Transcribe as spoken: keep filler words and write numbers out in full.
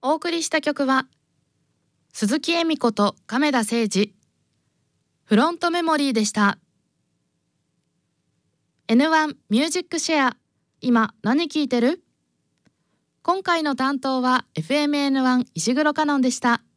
お送りした曲は鈴木恵美子と亀田誠治フロントメモリーでした。 エヌワン ミュージックシェア、今何聴いてる？今回の担当は エフエムエヌワン 石黒香音でした。